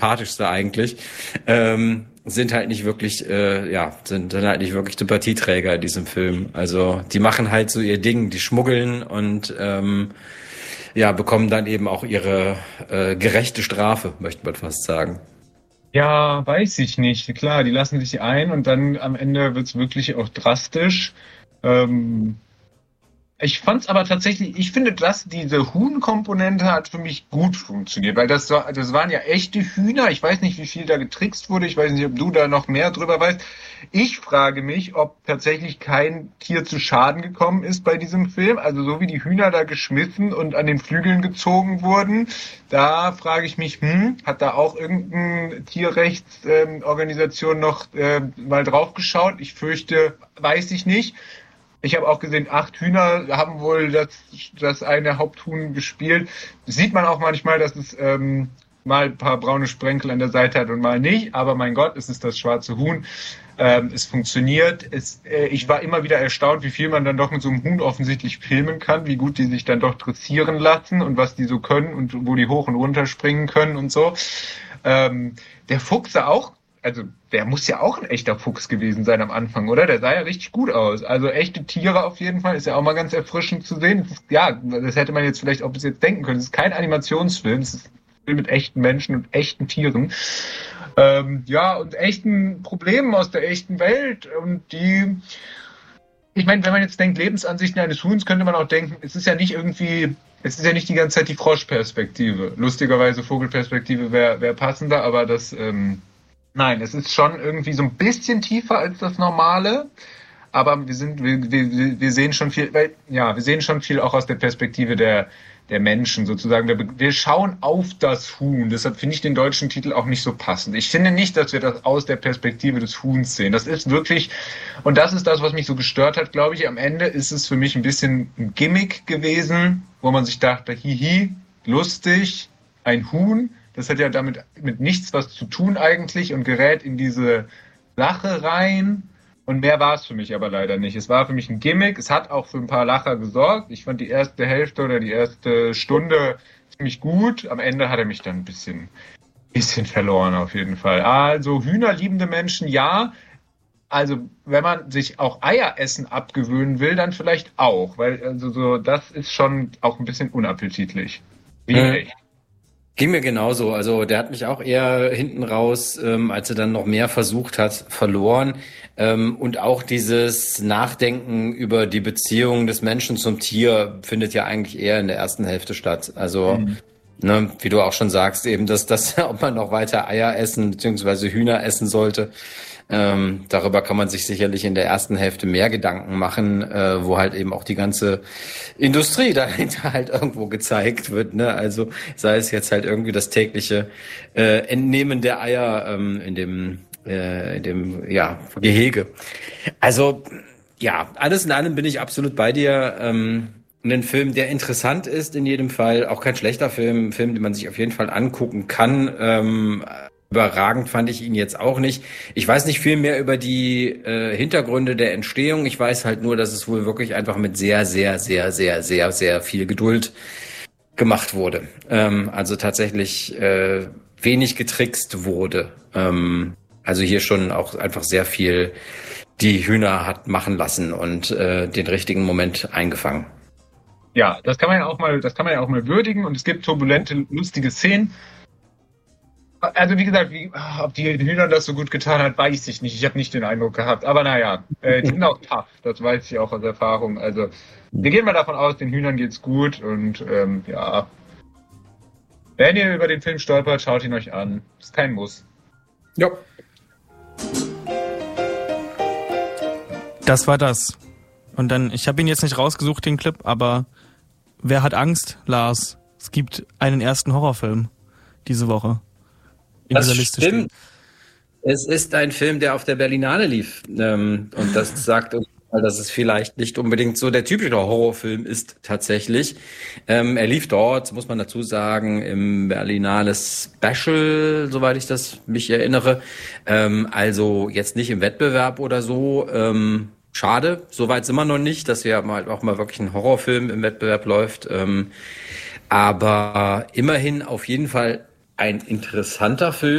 sympathischste eigentlich, sind halt nicht wirklich, sind dann halt nicht wirklich Sympathieträger in diesem Film. Also die machen halt so ihr Ding, die schmuggeln und bekommen dann eben auch ihre gerechte Strafe, möchte man fast sagen. Ja, weiß ich nicht. Klar, die lassen sich ein und dann am Ende wird's wirklich auch drastisch. Ähm, Ich fand's aber tatsächlich, ich finde, dass diese Huhn-Komponente hat für mich gut funktioniert, weil das waren ja echte Hühner. Ich weiß nicht, wie viel da getrickst wurde. Ich weiß nicht, ob du da noch mehr drüber weißt. Ich frage mich, ob tatsächlich kein Tier zu Schaden gekommen ist bei diesem Film. Also so wie die Hühner da geschmissen und an den Flügeln gezogen wurden, da frage ich mich, hat da auch irgendeine Tierrechtsorganisation noch mal drauf geschaut? Ich fürchte, weiß ich nicht. Ich habe auch gesehen, 8 Hühner haben wohl das eine Haupthuhn gespielt. Das sieht man auch manchmal, dass es mal ein paar braune Sprenkel an der Seite hat und mal nicht. Aber mein Gott, es ist das schwarze Huhn. Es funktioniert. Ich war immer wieder erstaunt, wie viel man dann doch mit so einem Huhn offensichtlich filmen kann, wie gut die sich dann doch dressieren lassen und was die so können und wo die hoch und runter springen können und so. Der Fuchs sah auch, also der muss ja auch ein echter Fuchs gewesen sein am Anfang, oder? Der sah ja richtig gut aus. Also echte Tiere auf jeden Fall, ist ja auch mal ganz erfrischend zu sehen. Das hätte man jetzt vielleicht auch bis jetzt denken können. Es ist kein Animationsfilm, es ist ein Film mit echten Menschen und echten Tieren. Und echten Problemen aus der echten Welt. Ich meine, wenn man jetzt denkt, Lebensansichten eines Huhns, könnte man auch denken, es ist ja nicht die ganze Zeit die Froschperspektive. Lustigerweise Vogelperspektive wäre passender, aber nein, es ist schon irgendwie so ein bisschen tiefer als das Normale, aber wir sehen schon viel, wir sehen schon viel auch aus der Perspektive der Menschen sozusagen. Wir schauen auf das Huhn, deshalb finde ich den deutschen Titel auch nicht so passend. Ich finde nicht, dass wir das aus der Perspektive des Huhns sehen. Das ist wirklich, und das ist das, was mich so gestört hat, glaube ich. Am Ende ist es für mich ein bisschen ein Gimmick gewesen, wo man sich dachte, hihi, lustig, ein Huhn. Das hat ja damit mit nichts was zu tun eigentlich und gerät in diese Sache rein. Und mehr war es für mich aber leider nicht. Es war für mich ein Gimmick. Es hat auch für ein paar Lacher gesorgt. Ich fand die erste Hälfte oder die erste Stunde ziemlich gut. Am Ende hat er mich dann ein bisschen verloren auf jeden Fall. Also hühnerliebende Menschen, ja. Also wenn man sich auch Eieressen abgewöhnen will, dann vielleicht auch. Weil das ist schon auch ein bisschen unappetitlich. Wie echt. Ging mir genauso. Also der hat mich auch eher hinten raus, als er dann noch mehr versucht hat, verloren. Und auch dieses Nachdenken über die Beziehung des Menschen zum Tier findet ja eigentlich eher in der ersten Hälfte statt. Also, wie du auch schon sagst, eben, dass ob man noch weiter Eier essen bzw. Hühner essen sollte. Darüber kann man sich sicherlich in der ersten Hälfte mehr Gedanken machen, wo halt eben auch die ganze Industrie dahinter halt irgendwo gezeigt wird, ne? Also sei es jetzt halt irgendwie das tägliche Entnehmen der Eier in dem Gehege. Also alles in allem bin ich absolut bei dir. Ein Film, der interessant ist in jedem Fall, auch kein schlechter Film, ein Film, den man sich auf jeden Fall angucken kann. Überragend fand ich ihn jetzt auch nicht. Ich weiß nicht viel mehr über die Hintergründe der Entstehung. Ich weiß halt nur, dass es wohl wirklich einfach mit sehr, sehr, sehr, sehr, sehr, sehr viel Geduld gemacht wurde. Also tatsächlich wenig getrickst wurde. Also hier schon auch einfach sehr viel die Hühner hat machen lassen und den richtigen Moment eingefangen. Ja, das kann man ja auch mal würdigen und es gibt turbulente, lustige Szenen. Also wie gesagt, ob die Hühner das so gut getan hat, weiß ich nicht. Ich habe nicht den Eindruck gehabt. Aber naja, die sind auch tough. Das weiß ich auch aus Erfahrung. Also wir gehen mal davon aus, den Hühnern geht's gut. Und wenn ihr über den Film stolpert, schaut ihn euch an. Ist kein Muss. Ja. Das war das. Und dann, ich habe ihn jetzt nicht rausgesucht, den Clip, aber wer hat Angst, Lars? Es gibt einen ersten Horrorfilm diese Woche. Das stimmt. Es ist ein Film, der auf der Berlinale lief. Und das sagt uns, dass es vielleicht nicht unbedingt so der typische Horrorfilm ist tatsächlich. Er lief dort, muss man dazu sagen, im Berlinale Special, soweit ich mich erinnere. Also jetzt nicht im Wettbewerb oder so. Schade, soweit sind wir noch nicht, dass wir mal auch mal wirklich ein Horrorfilm im Wettbewerb läuft. Aber immerhin auf jeden Fall ein interessanter Film.